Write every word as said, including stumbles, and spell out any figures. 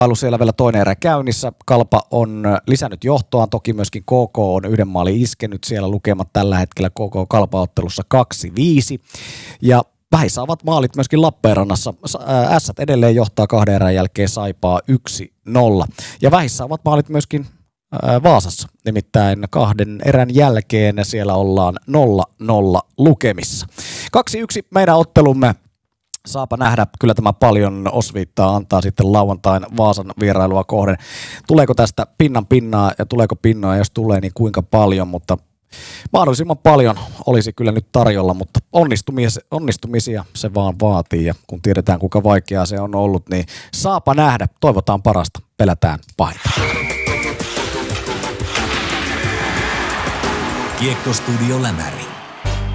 Ollut siellä vielä toinen erä käynnissä. Kalpa on lisännyt johtoaan, toki myöskin K K on yhden maalin iskenyt. Siellä lukemat tällä hetkellä K K-Kalpa-ottelussa kaksi viisi. Ja vähissä ovat maalit myöskin Lappeenrannassa. Ässät edelleen johtaa kahden erän jälkeen Saipaa yksi nolla. Ja vähissä ovat maalit myöskin Vaasassa. Nimittäin kahden erän jälkeen siellä ollaan nolla nolla lukemissa. kaksi yksi meidän ottelumme. Saapa nähdä, kyllä tämä paljon osviittaa antaa sitten lauantain Vaasan vierailua kohden. Tuleeko tästä pinnan pinnaa ja tuleeko pinnaa, jos tulee, niin kuinka paljon, mutta mahdollisimman paljon olisi kyllä nyt tarjolla, mutta onnistumisia, onnistumisia se vaan vaatii ja kun tiedetään kuinka vaikeaa se on ollut, niin saapa nähdä. Toivotaan parasta, pelätään pahinta. Kiekkostudio Lämäri.